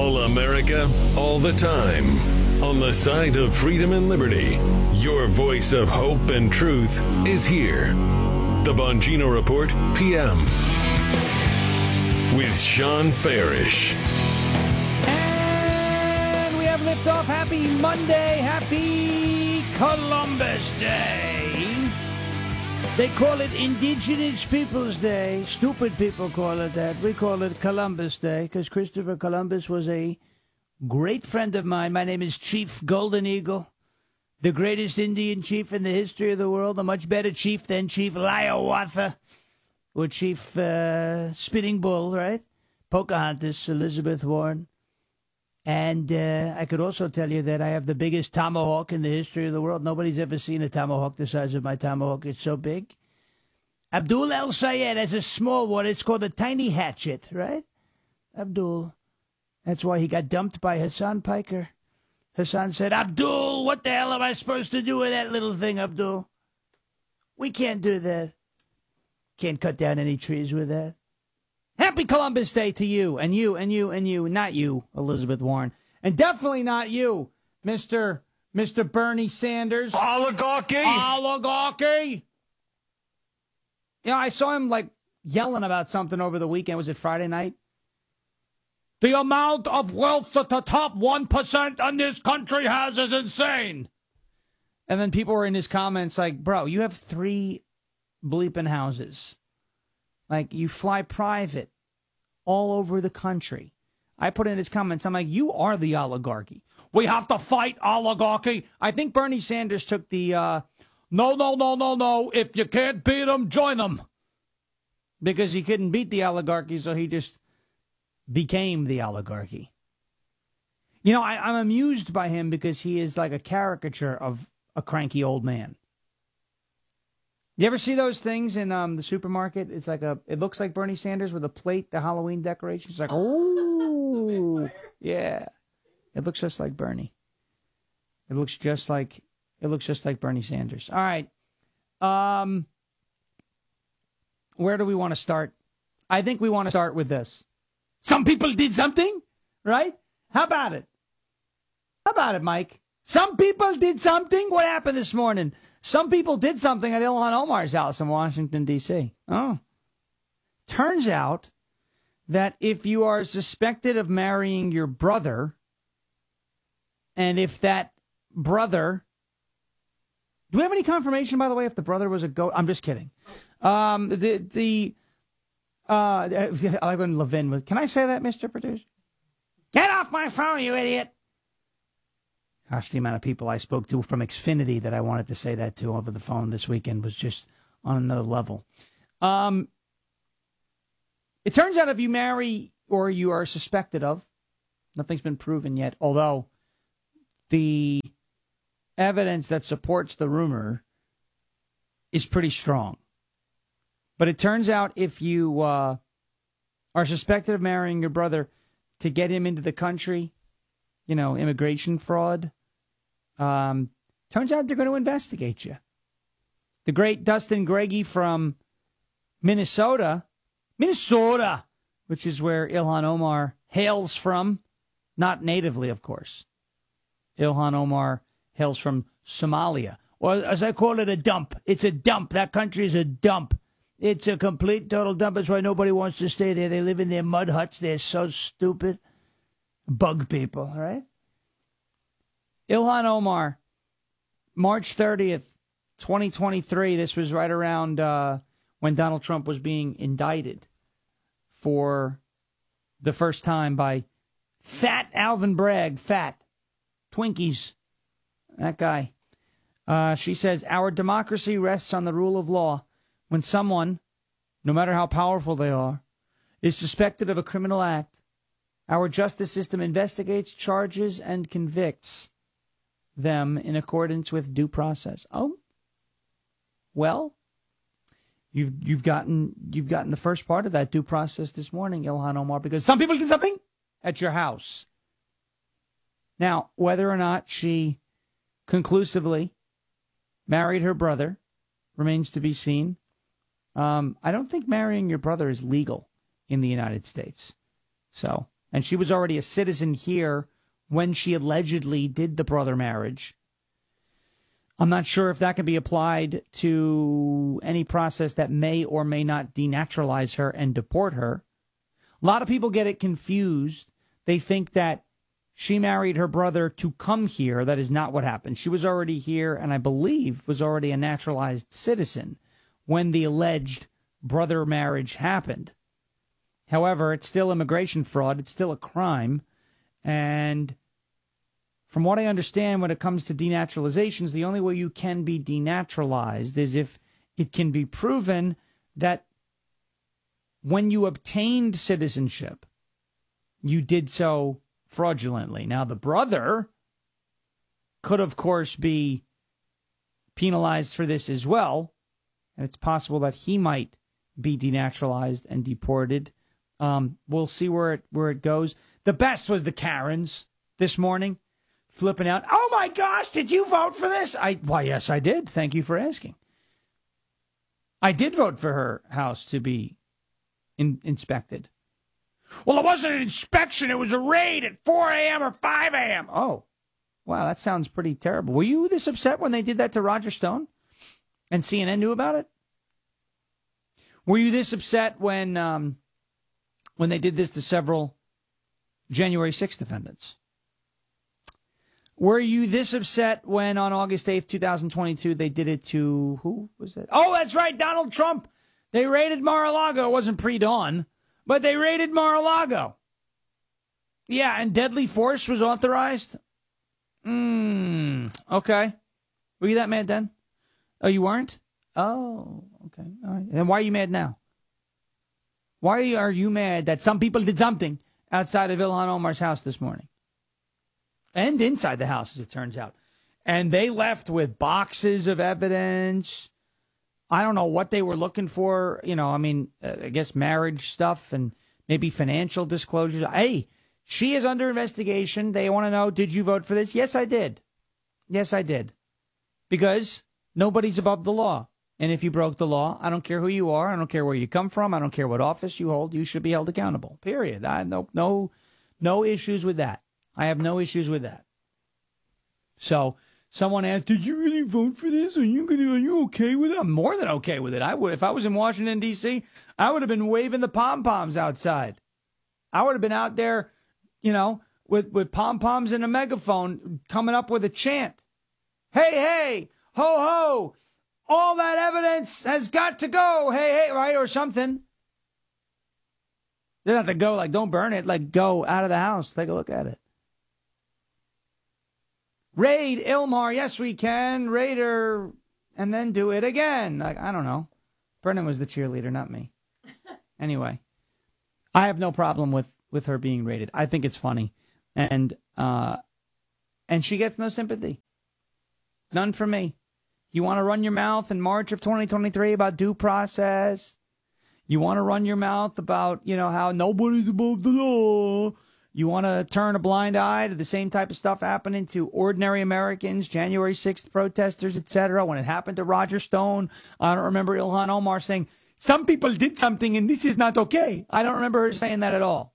All America, all the time. On the side of freedom and liberty, your voice of hope and truth is here. The Bongino Report, PM. With Sean Farish. And we have liftoff. Happy Monday. Happy Columbus Day. They call it Indigenous Peoples Day. Stupid people call it that. We call it Columbus Day because Christopher Columbus was a great friend of mine. My name is Chief Golden Eagle, the greatest Indian chief in the history of the world, a much better chief than Chief Hiawatha or Chief Spitting Bull, right? Pocahontas, Elizabeth Warren. And I could also tell you that I have the biggest tomahawk in the history of the world. Nobody's ever seen a tomahawk the size of my tomahawk. It's so big. Abdul El Sayed has a small one. It's called a tiny hatchet, right? Abdul. That's why he got dumped by Hassan Piker. Hassan said, Abdul, what the hell am I supposed to do with that little thing, Abdul? We can't do that. Can't cut down any trees with that. Happy Columbus Day to you, and you, and you, and you. Not you, Elizabeth Warren. And definitely not you, Mr. Bernie Sanders. Oligarchy! Oligarchy! You know, I saw him, yelling about something over the weekend. Was it Friday night? The amount of wealth that the top 1% in this country has is insane. And then people were in his comments like, bro, you have 3 bleeping houses. You fly private all over the country. I put in his comments, I'm like, you are the oligarchy. We have to fight oligarchy. I think Bernie Sanders took the, no. If you can't beat them, join them. Because he couldn't beat the oligarchy, so he just became the oligarchy. You know, I'm amused by him because he is like a caricature of a cranky old man. You ever see those things in the supermarket? It's it looks like Bernie Sanders with a plate, the Halloween decorations. It's like, oh, yeah. It looks just like Bernie. It looks just like Bernie Sanders. All right. Where do we want to start? I think we want to start with this. Some people did something, right? How about it? How about it, Mike? Some people did something. What happened this morning? Some people did something at Ilhan Omar's house in Washington, D.C. Oh. Turns out that if you are suspected of marrying your brother, and if that brother... Do we have any confirmation, by the way, if the brother was a goat? I'm just kidding. I like when Levin was... Can I say that, Mr. Producer? Get off my phone, you idiot! Gosh, the amount of people I spoke to from Xfinity that I wanted to say that to over the phone this weekend was just on another level. It turns out if you marry or you are suspected of, nothing's been proven yet, although the evidence that supports the rumor is pretty strong. But it turns out if you are suspected of marrying your brother to get him into the country, you know, immigration fraud, turns out they're going to investigate you. The great Dustin Greggy from Minnesota, which is where Ilhan Omar hails from, not natively, of course. Ilhan Omar hails from Somalia, or as I call it, a dump. It's a dump. That country is a dump. It's a complete, total dump. That's why nobody wants to stay there. They live in their mud huts. They're so stupid. Bug people, right? Ilhan Omar, March 30th, 2023. This was right around when Donald Trump was being indicted for the first time by Fat Alvin Bragg. Fat. Twinkies. That guy. She says, our democracy rests on the rule of law. When someone, no matter how powerful they are, is suspected of a criminal act, our justice system investigates, charges, and convicts them in accordance with due process. Oh, well, you've gotten the first part of that due process this morning, Ilhan Omar, because some people did something at your house. Now, whether or not she conclusively married her brother remains to be seen. I don't think marrying your brother is legal in the United States. So and she was already a citizen here when she allegedly did the brother marriage. I'm not sure if that can be applied to any process that may or may not denaturalize her and deport her. A lot of people get it confused. They think that she married her brother to come here. That is not what happened. She was already here, and I believe was already a naturalized citizen when the alleged brother marriage happened. However, it's still immigration fraud. It's still a crime. And from what I understand, when it comes to denaturalizations, the only way you can be denaturalized is if it can be proven that when you obtained citizenship, you did so fraudulently. Now, the brother could, of course, be penalized for this as well, and it's possible that he might be denaturalized and deported. We'll see where it goes. The best was the Karens this morning, flipping out. Oh, my gosh, did you vote for this? Why, yes, I did. Thank you for asking. I did vote for her house to be inspected. Well, it wasn't an inspection. It was a raid at 4 a.m. or 5 a.m. Oh, wow, that sounds pretty terrible. Were you this upset when they did that to Roger Stone and CNN knew about it? Were you this upset when they did this to several January 6th defendants? Were you this upset when on August 8th, 2022, they did it to, who was it? Oh, that's right, Donald Trump. They raided Mar-a-Lago. It wasn't pre-dawn, but they raided Mar-a-Lago. Yeah, and deadly force was authorized? Okay. Were you that mad then? Oh, you weren't? Oh, okay. All right. And why are you mad now? Why are you mad that some people did something outside of Ilhan Omar's house this morning? And inside the house, as it turns out. And they left with boxes of evidence. I don't know what they were looking for. You know, I mean, I guess marriage stuff and maybe financial disclosures. Hey, she is under investigation. They want to know, did you vote for this? Yes, I did. Yes, I did. Because nobody's above the law. And if you broke the law, I don't care who you are. I don't care where you come from. I don't care what office you hold. You should be held accountable. Period. I have no issues with that. I have no issues with that. So someone asked, did you really vote for this? Are you okay with it? I'm more than okay with it. I would, if I was in Washington, D.C., I would have been waving the pom-poms outside. I would have been out there, you know, with pom-poms and a megaphone coming up with a chant. Hey, hey, ho, ho, all that evidence has got to go. Hey, hey, right, or something. They don't have to go, like, don't burn it. Like, go out of the house. Take a look at it. Raid Ilmar, yes we can. Raider, and then do it again. Like, I don't know. Brennan was the cheerleader, not me. Anyway, I have no problem with her being raided. I think it's funny, and she gets no sympathy, none from me. You want to run your mouth in March of 2023 about due process? You want to run your mouth about, you know, how nobody's above the law? You want to turn a blind eye to the same type of stuff happening to ordinary Americans, January 6th protesters, etc. When it happened to Roger Stone, I don't remember Ilhan Omar saying, some people did something and this is not okay. I don't remember her saying that at all.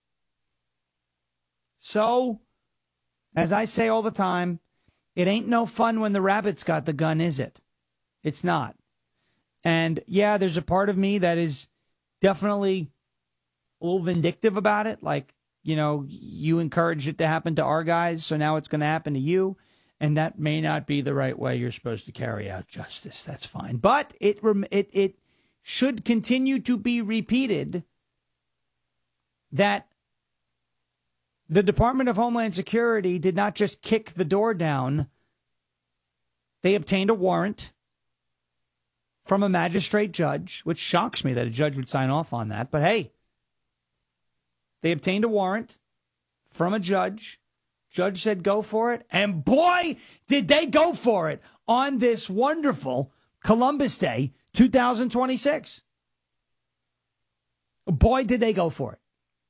So, as I say all the time, it ain't no fun when the rabbit's got the gun, is it? It's not. And yeah, there's a part of me that is definitely a little vindictive about it. Like, you know, you encouraged it to happen to our guys, so now it's going to happen to you. And that may not be the right way you're supposed to carry out justice. That's fine. But it should continue to be repeated that the Department of Homeland Security did not just kick the door down. They obtained a warrant from a magistrate judge, which shocks me that a judge would sign off on that. But hey, they obtained a warrant from a judge. Judge said go for it. And boy, did they go for it on this wonderful Columbus Day 2026. Boy, did they go for it.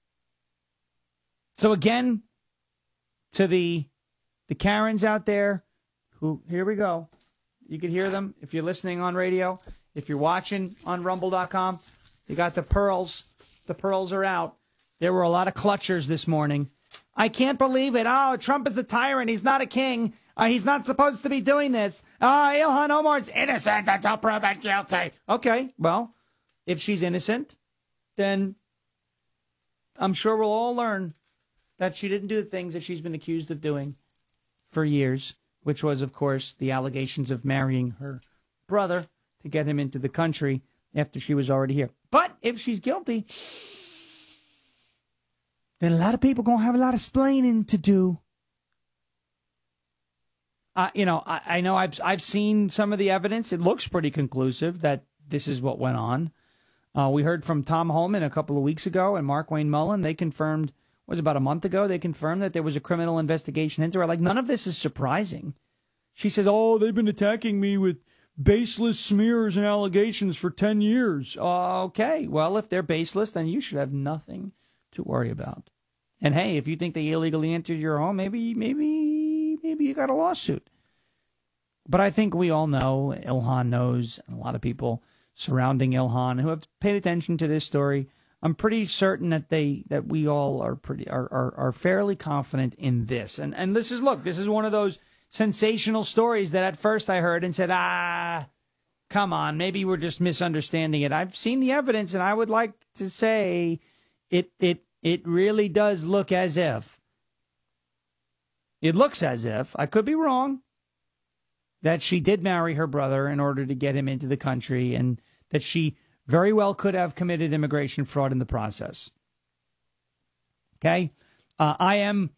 So again, to the Karens out there who, here we go. You can hear them if you're listening on radio. If you're watching on rumble.com, you got the pearls. The pearls are out. There were a lot of clutchers this morning. I can't believe it. Oh, Trump is a tyrant. He's not a king. He's not supposed to be doing this. Ilhan Omar's innocent until proven guilty. Okay, well, if she's innocent, then I'm sure we'll all learn that she didn't do the things that she's been accused of doing for years, which was, of course, the allegations of marrying her brother to get him into the country after she was already here. But if she's guilty, then a lot of people going to have a lot of splaining to do. I know I've seen some of the evidence. It looks pretty conclusive that this is what went on. We heard from Tom Homan a couple of weeks ago and Mark Wayne Mullen. They confirmed, was about a month ago, they confirmed that there was a criminal investigation into her. Like, none of this is surprising. She says, they've been attacking me with baseless smears and allegations for 10 years. Okay, well, if they're baseless, then you should have nothing to worry about. And hey, if you think they illegally entered your home, maybe you got a lawsuit. But I think we all know, Ilhan knows, and a lot of people surrounding Ilhan who have paid attention to this story, I'm pretty certain that we all are fairly confident in this. And this is one of those sensational stories that at first I heard and said, come on, maybe we're just misunderstanding it. I've seen the evidence, and I would like to say it really does look as if. It looks as if, I could be wrong, that she did marry her brother in order to get him into the country, and that she very well could have committed immigration fraud in the process. Okay? I am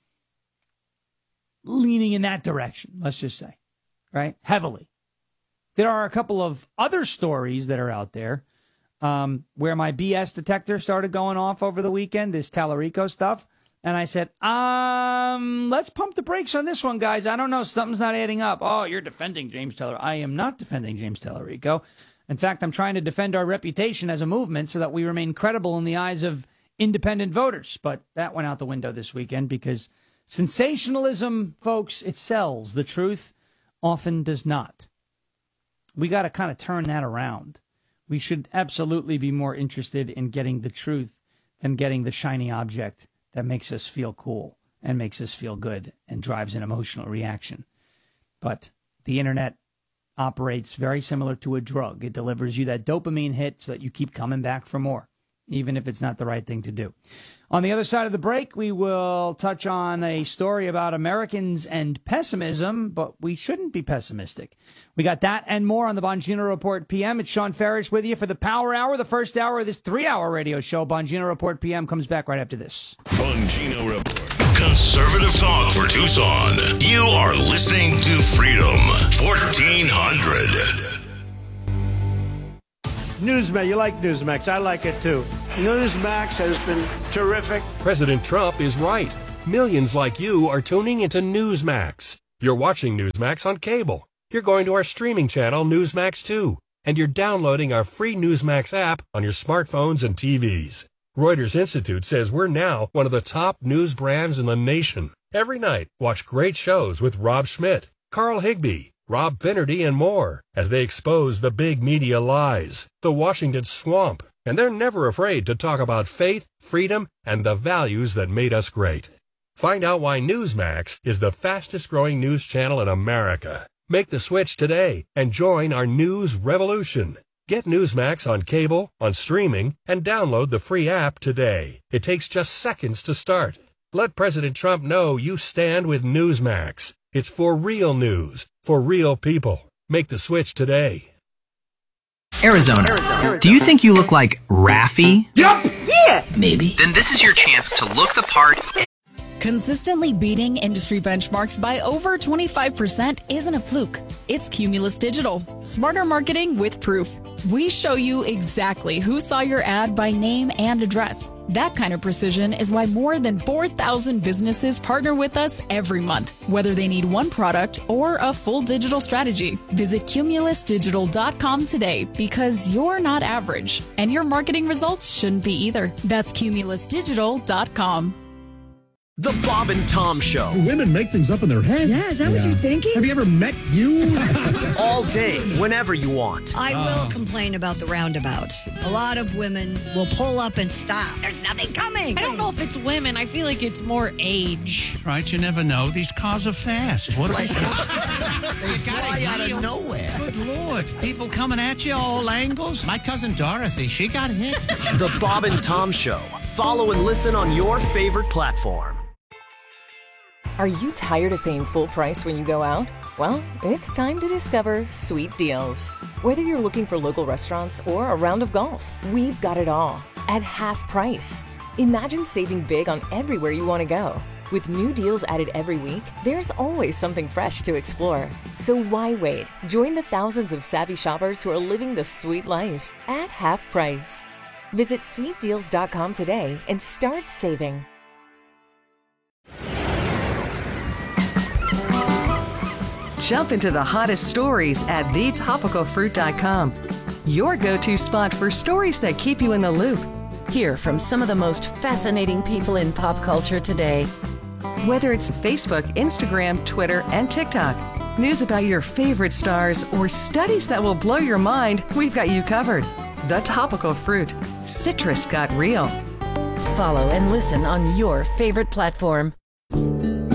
leaning in that direction, let's just say, right? Heavily. There are a couple of other stories that are out there where my BS detector started going off over the weekend, this Tallarico stuff. And I said, let's pump the brakes on this one, guys. I don't know. Something's not adding up. Oh, you're defending James Tallarico. I am not defending James Tallarico. In fact, I'm trying to defend our reputation as a movement so that we remain credible in the eyes of independent voters. But that went out the window this weekend because sensationalism, folks, it sells. The truth often does not. We got to kind of turn that around. We should absolutely be more interested in getting the truth than getting the shiny object that makes us feel cool and makes us feel good and drives an emotional reaction. But the internet operates very similar to a drug. It delivers you that dopamine hit so that you keep coming back for more, even if it's not the right thing to do. On the other side of the break, we will touch on a story about Americans and pessimism, but we shouldn't be pessimistic. We got that and more on the Bongino Report PM. It's Sean Farish with you for the Power Hour, the first hour of this 3-hour radio show. Bongino Report PM comes back right after this. Bongino Report. Conservative talk for Tucson. You are listening to Freedom 1400. Newsmax, you like Newsmax. I like it too. Newsmax has been terrific. President Trump is right. Millions like you are tuning into Newsmax. You're watching Newsmax on cable. You're going to our streaming channel, Newsmax 2. And you're downloading our free Newsmax app on your smartphones and TVs. Reuters Institute says we're now one of the top news brands in the nation. Every night, watch great shows with Rob Schmidt, Carl Higbee, Rob Finnerty, and more as they expose the big media lies, the Washington swamp, and they're never afraid to talk about faith, freedom, and the values that made us great. Find out why Newsmax is the fastest-growing news channel in America. Make the switch today and join our news revolution. Get Newsmax on cable, on streaming, and download the free app today. It takes just seconds to start. Let President Trump know you stand with Newsmax. It's for real news, for real people. Make the switch today. Arizona. Do you think you look like Raffi? Yup! Yeah! Maybe. Then this is your chance to look the part. Consistently beating industry benchmarks by over 25% isn't a fluke. It's Cumulus Digital. Smarter marketing with proof. We show you exactly who saw your ad by name and address. That kind of precision is why more than 4,000 businesses partner with us every month, whether they need one product or a full digital strategy. Visit cumulusdigital.com today because you're not average, and your marketing results shouldn't be either. That's cumulusdigital.com. The Bob and Tom Show. Women make things up in their head. Yeah, is that what you're thinking? Have you ever met you? All day, whenever you want. I will complain about the roundabouts. A lot of women will pull up and stop. There's nothing coming. I don't know if it's women. I feel like it's more age. Right, you never know. These cars are fast. What They fly out of nowhere. Good Lord. People coming at you all angles. My cousin Dorothy, she got hit. The Bob and Tom Show. Follow and listen on your favorite platform. Are you tired of paying full price when you go out? Well, it's time to discover Sweet Deals. Whether you're looking for local restaurants or a round of golf, we've got it all at half price. Imagine saving big on everywhere you want to go. With new deals added every week, there's always something fresh to explore. So why wait? Join the thousands of savvy shoppers who are living the sweet life at half price. Visit sweetdeals.com today and start saving. Jump into the hottest stories at thetopicalfruit.com. Your go-to spot for stories that keep you in the loop. Hear from some of the most fascinating people in pop culture today. Whether it's Facebook, Instagram, Twitter, and TikTok, news about your favorite stars, or studies that will blow your mind, we've got you covered. The Topical Fruit. Citrus got real. Follow and listen on your favorite platform.